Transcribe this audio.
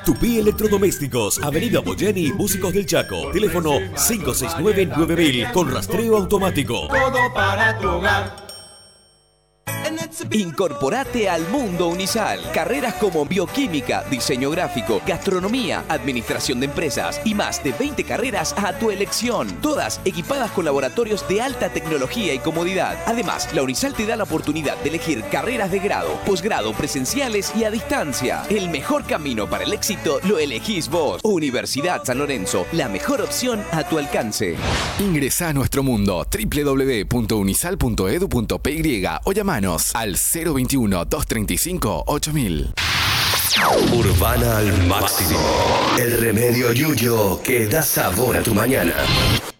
Tupí Electrodomésticos, Avenida Boyeni, Músicos del Chaco. Teléfono 569-9000 con rastreo automático. Todo para tu hogar. Incorporate al mundo Unisal. Carreras como bioquímica, diseño gráfico, gastronomía, administración de empresas y más de 20 carreras a tu elección. Todas equipadas con laboratorios de alta tecnología y comodidad. Además, la Unisal te da la oportunidad de elegir carreras de grado, posgrado, presenciales y a distancia. El mejor camino para el éxito lo elegís vos. Universidad San Lorenzo, la mejor opción a tu alcance. Ingresa a nuestro mundo www.unisal.edu.py o llamanos al 021-235-8000. Urbana al máximo. El remedio Yuyo que da sabor a tu mañana.